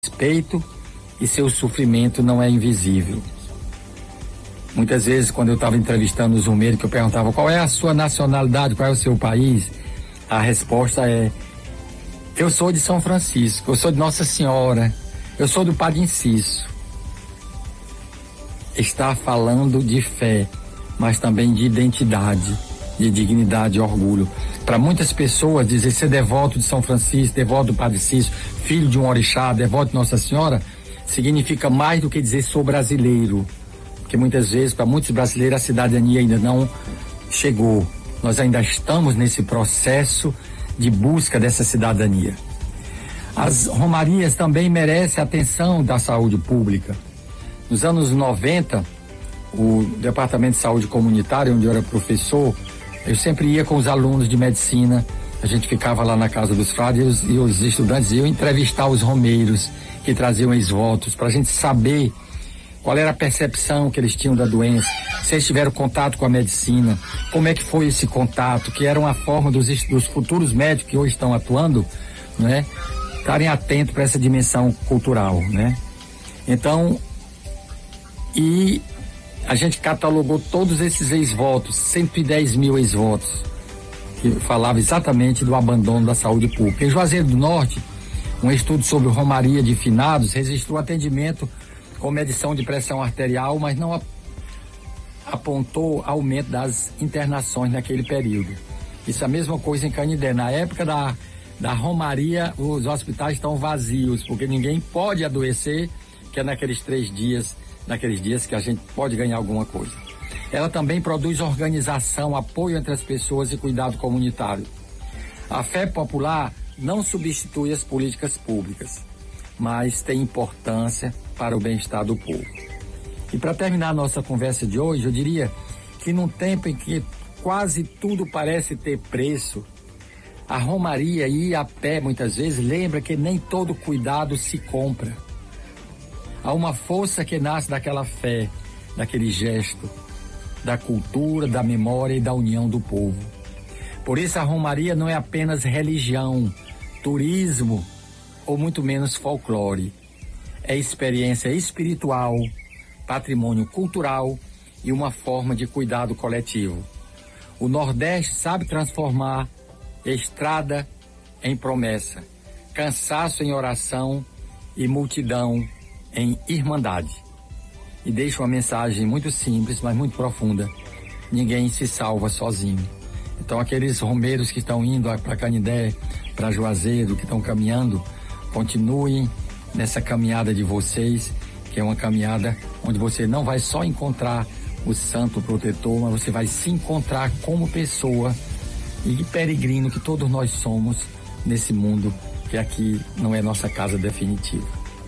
respeito e seu sofrimento não é invisível. Muitas vezes, quando eu estava entrevistando os romeiros, que eu perguntava qual é a sua nacionalidade, qual é o seu país, a resposta é: eu sou de São Francisco, eu sou de Nossa Senhora, eu sou do Padre Inciso. Está falando de fé, mas também de identidade, de dignidade e orgulho. Para muitas pessoas, dizer ser devoto de São Francisco, devoto do Padre Inciso, filho de um orixá, devoto de Nossa Senhora, significa mais do que dizer sou brasileiro. Porque muitas vezes, para muitos brasileiros, a cidadania ainda não chegou. Nós ainda estamos nesse processo de busca dessa cidadania. As romarias também merecem a atenção da saúde pública. Nos anos 90, o Departamento de Saúde Comunitária, onde eu era professor, eu sempre ia com os alunos de medicina, a gente ficava lá na casa dos frades e os estudantes iam entrevistar os romeiros que traziam ex-votos, para a gente saber qual era a percepção que eles tinham da doença, se eles tiveram contato com a medicina, como é que foi esse contato, que era uma forma dos futuros médicos que hoje estão atuando, né, estarem atentos para essa dimensão cultural, né? Então, e a gente catalogou todos esses ex-votos, 110 mil ex-votos, que falava exatamente do abandono da saúde pública. Em Juazeiro do Norte, um estudo sobre romaria de finados registrou atendimento com medição de pressão arterial, mas não apontou aumento das internações naquele período. Isso é a mesma coisa em Canindé. Na época da romaria, os hospitais estão vazios, porque ninguém pode adoecer, que é naqueles dias que a gente pode ganhar alguma coisa. Ela também produz organização, apoio entre as pessoas e cuidado comunitário. A fé popular não substitui as políticas públicas, mas tem importância para o bem-estar do povo. E para terminar a nossa conversa de hoje, eu diria que num tempo em que quase tudo parece ter preço, a romaria ir a pé muitas vezes lembra que nem todo cuidado se compra. Há uma força que nasce daquela fé, daquele gesto, da cultura, da memória e da união do povo. Por isso a romaria não é apenas religião, turismo ou muito menos folclore. É experiência espiritual, patrimônio cultural e uma forma de cuidado coletivo. O Nordeste sabe transformar estrada em promessa, cansaço em oração e multidão em irmandade. E deixa uma mensagem muito simples, mas muito profunda: ninguém se salva sozinho. Então aqueles romeiros que estão indo para Canindé, para Juazeiro, que estão caminhando, continuem nessa caminhada de vocês, que é uma caminhada onde você não vai só encontrar o santo protetor, mas você vai se encontrar como pessoa e peregrino que todos nós somos nesse mundo que aqui não é nossa casa definitiva.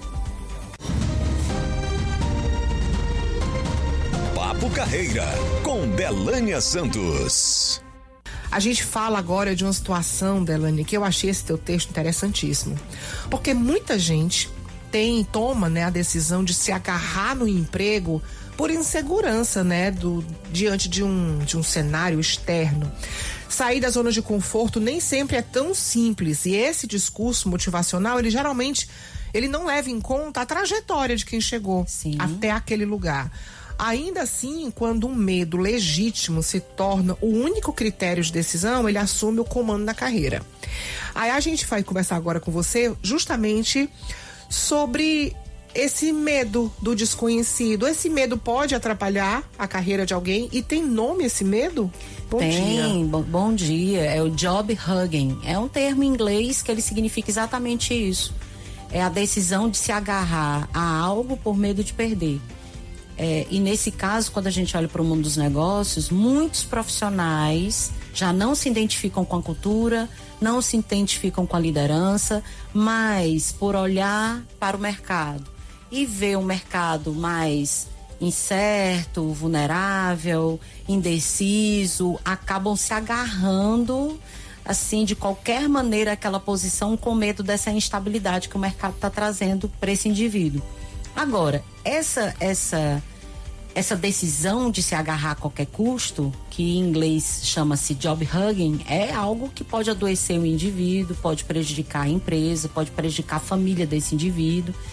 Papo Carreira, com Delânia Santos. A gente fala agora de uma situação, Delânia, que eu achei esse teu texto interessantíssimo. Porque muita gente toma, né, a decisão de se agarrar no emprego por insegurança, né, diante de um cenário externo. Sair da zona de conforto nem sempre é tão simples. E esse discurso motivacional, ele não leva em conta a trajetória de quem chegou até aquele lugar. Ainda assim, quando um medo legítimo se torna o único critério de decisão, ele assume o comando da carreira. Aí a gente vai conversar agora com você justamente sobre esse medo do desconhecido. Esse medo pode atrapalhar a carreira de alguém e tem nome esse medo? Bom dia. Bom dia. É o job hugging. É um termo em inglês que ele significa exatamente isso. É a decisão de se agarrar a algo por medo de perder. E nesse caso, quando a gente olha para o mundo dos negócios, muitos profissionais já não se identificam com a cultura, não se identificam com a liderança, mas por olhar para o mercado e ver um mercado mais incerto, vulnerável, indeciso, acabam se agarrando assim de qualquer maneira àquela posição com medo dessa instabilidade que o mercado está trazendo para esse indivíduo. Agora, essa decisão de se agarrar a qualquer custo, que em inglês chama-se job hugging, é algo que pode adoecer o indivíduo, pode prejudicar a empresa, pode prejudicar a família desse indivíduo.